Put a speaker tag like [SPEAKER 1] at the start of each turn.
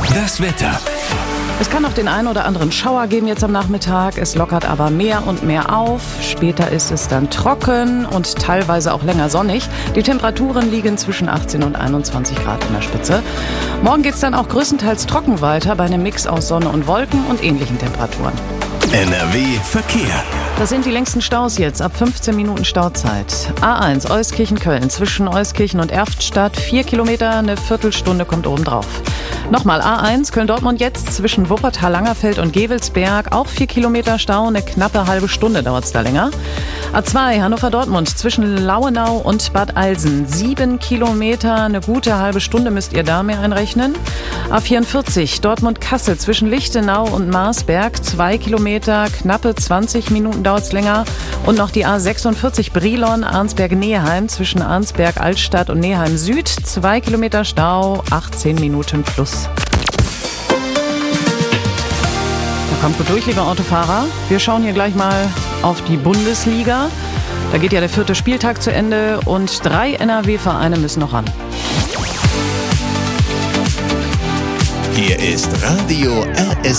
[SPEAKER 1] Das Wetter.
[SPEAKER 2] Es kann noch den einen oder anderen Schauer geben jetzt am Nachmittag. Es lockert aber mehr und mehr auf. Später ist es dann trocken und teilweise auch länger sonnig. Die Temperaturen liegen zwischen 18 und 21 Grad in der Spitze. Morgen geht es dann auch größtenteils trocken weiter bei einem Mix aus Sonne und Wolken und ähnlichen Temperaturen.
[SPEAKER 1] NRW Verkehr.
[SPEAKER 2] Das sind die längsten Staus jetzt, ab 15 Minuten Stauzeit. A1 Euskirchen-Köln zwischen Euskirchen und Erftstadt, 4 Kilometer, eine Viertelstunde kommt obendrauf. Nochmal A1 Köln-Dortmund jetzt zwischen Wuppertal-Langerfeld und Gevelsberg, auch 4 Kilometer Stau, eine knappe halbe Stunde dauert es da länger. A2 Hannover-Dortmund zwischen Lauenau und Bad Alsen, 7 Kilometer, eine gute halbe Stunde müsst ihr da mehr einrechnen. A44 Dortmund-Kassel zwischen Lichtenau und Marsberg, 2 Kilometer, knappe 20 Minuten dauert es länger. Und noch die A46 Brilon-Arnsberg-Neheim zwischen Arnsberg-Altstadt und Neheim-Süd, 2 Kilometer Stau, 18 Minuten plus. Da kommt gut durch, liebe Autofahrer. Wir schauen hier gleich mal auf die Bundesliga. Da geht ja der 4. Spieltag zu Ende und 3 NRW-Vereine müssen noch ran.
[SPEAKER 1] Hier ist Radio RS.